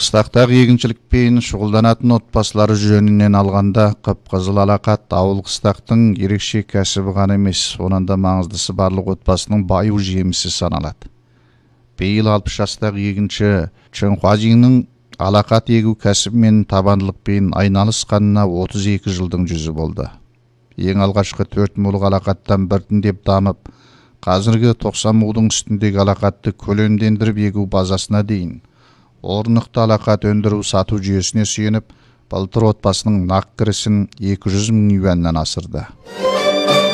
Қыстақтағы егіншілікпен шұғылданатын отбасылары жөнінен алғанда қып-қызыл алақат ауыл қыстақтың ерекше кәсібі ғана емес, онан да маңыздысы барлық отбасының баю жемісі саналады. Биыл 60 жастағы егінші Чынхуажиннің алақат егу кәсібімен табандылықпен айналысқанына 32 жылдың жүзі болды. Ең алғашқы 4 мулық алақаттан біртіндеп дамып, қазіргі 90 мудың үстіндегі алақатты көлемдендіріп егу базасына дейін орнықты алақат өндіру сату жүйесіне сүйеніп, былтыр отбасының нақ кірісін 200 мың юаннан асырды.